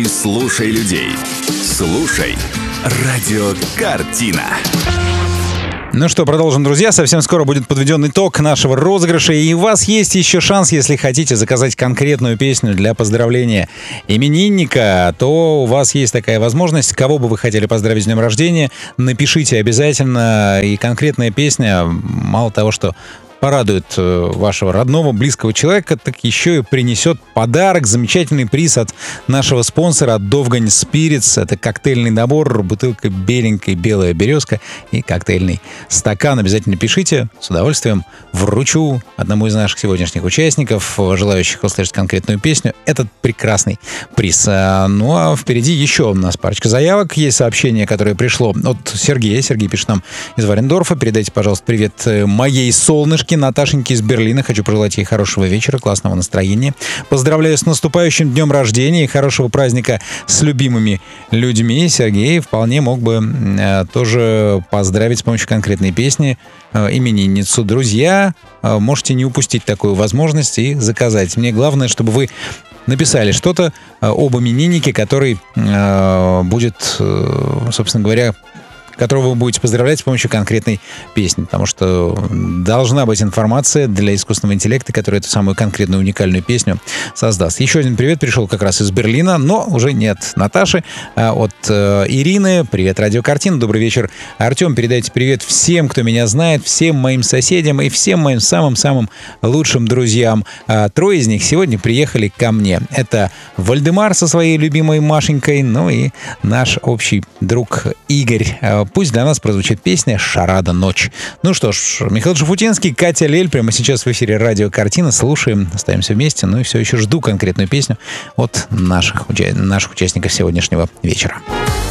«Слушай людей». Слушай радио «Картина». Ну что, продолжим, друзья. Совсем скоро будет подведен итог нашего розыгрыша. И у вас есть еще шанс, если хотите заказать конкретную песню для поздравления именинника, то у вас есть такая возможность. Кого бы вы хотели поздравить с днем рождения, напишите обязательно. И конкретная песня, мало того, что порадует вашего родного, близкого человека, так еще и принесет подарок, замечательный приз от нашего спонсора, от Довгань Spirits. Это коктейльный набор, бутылка беленькая, белая березка и коктейльный стакан. Обязательно пишите, с удовольствием вручу одному из наших сегодняшних участников, желающих услышать конкретную песню, этот прекрасный приз. Ну а впереди еще у нас парочка заявок. Есть сообщение, которое пришло от Сергея. Сергей пишет нам из Варендорфа. Передайте, пожалуйста, привет моей солнышке Наташеньке из Берлина. Хочу пожелать ей хорошего вечера, классного настроения. Поздравляю с наступающим днем рождения и хорошего праздника с любимыми людьми. Сергей вполне мог бы тоже поздравить с помощью конкретной песни именинницу. Друзья, можете не упустить такую возможность и заказать. Мне главное, чтобы вы написали что-то об имениннике, который будет, собственно говоря, которого вы будете поздравлять с помощью конкретной песни. Потому что должна быть информация для искусственного интеллекта, который эту самую конкретную уникальную песню создаст. Еще один привет пришел как раз из Берлина, но уже не от Наташи, а от Ирины. Привет, радио «Картина». Добрый вечер, Артем. Передайте привет всем, кто меня знает, всем моим соседям и всем моим самым-самым лучшим друзьям. Трое из них сегодня приехали ко мне. Это Вальдемар со своей любимой Машенькой, ну и наш общий друг Игорь. Пусть для нас прозвучит песня «Шарада. Ночь». Ну что ж, Михаил Шафутинский, Катя Лель прямо сейчас в эфире радио «Картина». Слушаем, остаемся вместе. Ну и все еще жду конкретную песню от наших участников сегодняшнего вечера.